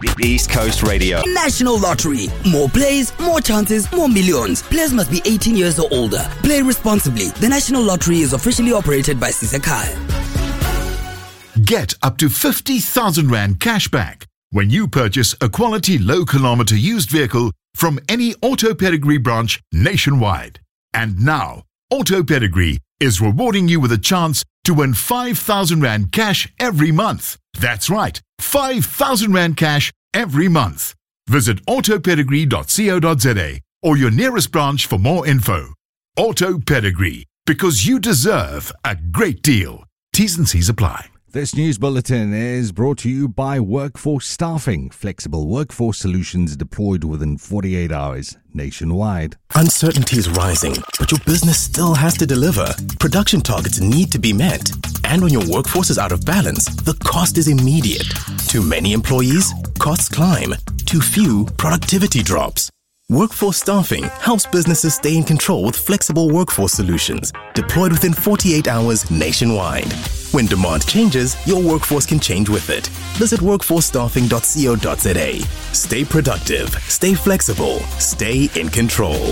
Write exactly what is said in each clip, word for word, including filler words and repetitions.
East Coast Radio. National Lottery. More plays, more chances, more millions. Players must be eighteen years or older. Play responsibly. The National Lottery is officially operated by Sisekai. Get up to fifty thousand rand cash back when you purchase a quality low-kilometer used vehicle from any Auto Pedigree branch nationwide. And now, Auto Pedigree is rewarding you with a chance to win five thousand rand cash every month. That's right, five thousand rand cash every month. Visit auto pedigree dot co dot za or your nearest branch for more info. Auto Pedigree, because you deserve a great deal. T's and C's apply. This news bulletin is brought to you by Workforce Staffing, flexible workforce solutions deployed within forty-eight hours nationwide. Uncertainty is rising, but your business still has to deliver. Production targets need to be met. And when your workforce is out of balance, the cost is immediate. Too many employees? Costs climb. Too few? Productivity drops. Workforce Staffing helps businesses stay in control with flexible workforce solutions deployed within forty-eight hours nationwide. When demand changes, your workforce can change with it. Visit workforce staffing dot co dot za. Stay productive, stay flexible, stay in control.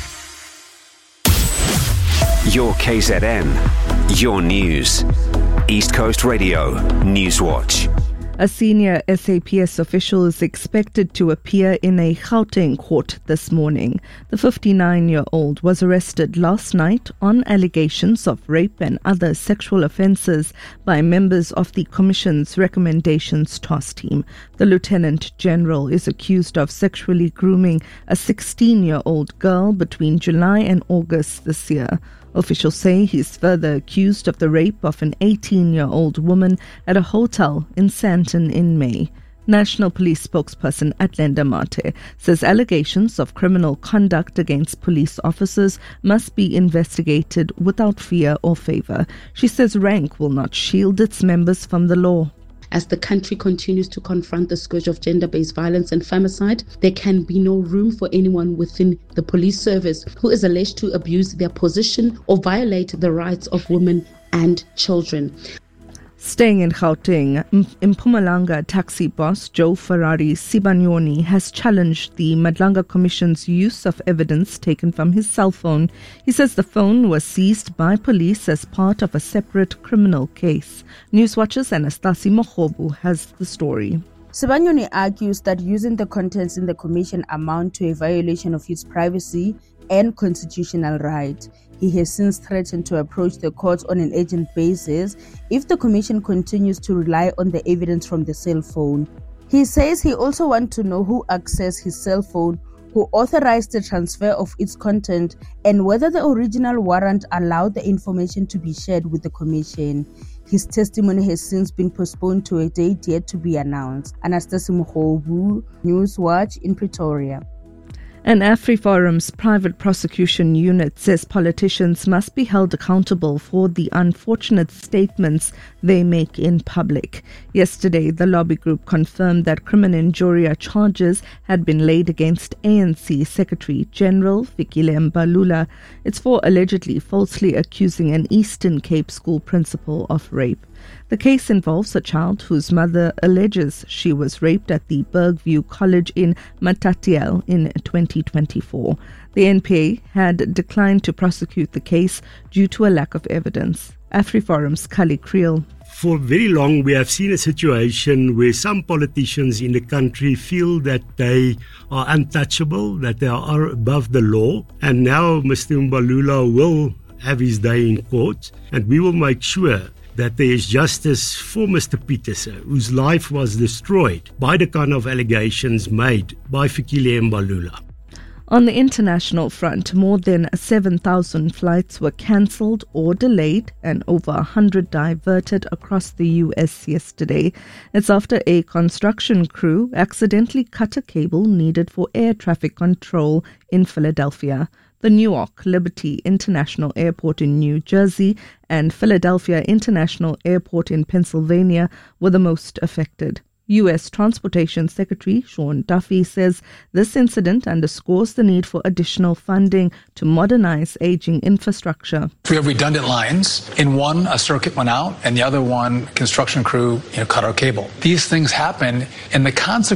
Your K Z N, your news. East Coast Radio, Newswatch. A senior S A P S official is expected to appear in a Gauteng court this morning. The fifty-nine-year-old was arrested last night on allegations of rape and other sexual offences by members of the Commission's Recommendations Task Team. The Lieutenant General is accused of sexually grooming a sixteen-year-old girl between July and August this year. Officials say he's further accused of the rape of an eighteen-year-old woman at a hotel in Sandton in May. National Police spokesperson Atlenda Mate says allegations of criminal conduct against police officers must be investigated without fear or favour. She says rank will not shield its members from the law. As the country continues to confront the scourge of gender-based violence and femicide, there can be no room for anyone within the police service who is alleged to abuse their position or violate the rights of women and children. Staying in Gauteng, in Mpumalanga taxi boss Joe Ferrari Sibanyoni has challenged the Madlanga Commission's use of evidence taken from his cell phone. He says the phone was seized by police as part of a separate criminal case. Newswatch's Anastasi Mohobu has the story. Sibanyoni argues that using the contents in the commission amount to a violation of his privacy and constitutional right. He has since threatened to approach the court on an urgent basis if the commission continues to rely on the evidence from the cell phone. He says he also wants to know who accessed his cell phone, who authorized the transfer of its content, and whether the original warrant allowed the information to be shared with the commission. His testimony has since been postponed to a date yet to be announced. Anastasi Mohobu, Newswatch in Pretoria. An AfriForum's private prosecution unit says politicians must be held accountable for the unfortunate statements they make in public. Yesterday, the lobby group confirmed that criminal injuria charges had been laid against A N C Secretary General Fikile Mbalula. It's for allegedly falsely accusing an Eastern Cape school principal of rape. The case involves a child whose mother alleges she was raped at the Bergview College in Matatiele in twenty twenty-four. The N P A had declined to prosecute the case due to a lack of evidence. AfriForum's Kali Creel. For very long, we have seen a situation where some politicians in the country feel that they are untouchable, that they are above the law. And now Mister Mbalula will have his day in court, and we will make sure that there is justice for Mister Petersen, whose life was destroyed by the kind of allegations made by Fikile Mbalula. On the international front, more than seven thousand flights were cancelled or delayed and over one hundred diverted across the U S yesterday. It's after a construction crew accidentally cut a cable needed for air traffic control in Philadelphia. The Newark Liberty International Airport in New Jersey and Philadelphia International Airport in Pennsylvania were the most affected. U S Transportation Secretary Sean Duffy says this incident underscores the need for additional funding to modernize aging infrastructure. We have redundant lines. In one, a circuit went out, and the other one, construction crew, you know, cut our cable. These things happen, and the consequence